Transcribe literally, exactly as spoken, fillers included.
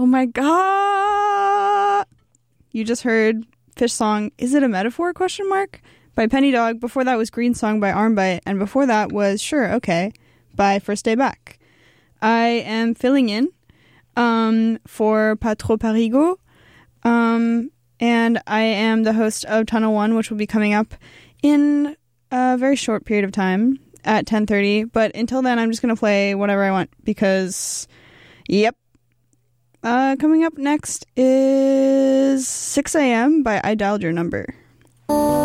Oh my god! You just heard Fish Song, Is It a Metaphor? Question mark by Penny Dog. Before that was Green Song by Armbite, and before that was Sure, Okay by First Day Back. I am filling in um, for Pas Trop Parigo, um, and I am the host of Tunnel One, which will be coming up in a very short period of time at ten thirty, but until then I'm just going to play whatever I want because, yep. Uh, coming up next is six a.m. by I Dialed Your Number.